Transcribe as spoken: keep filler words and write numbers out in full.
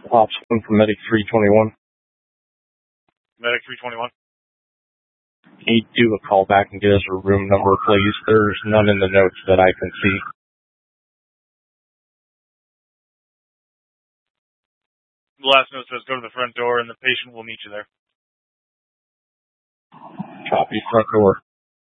Ops one from Medic three twenty-one. Medic three twenty-one. Can you do a call back and get us a room number, please? There's none in the notes that I can see. The last note says go to the front door and the patient will meet you there. Copy, front door.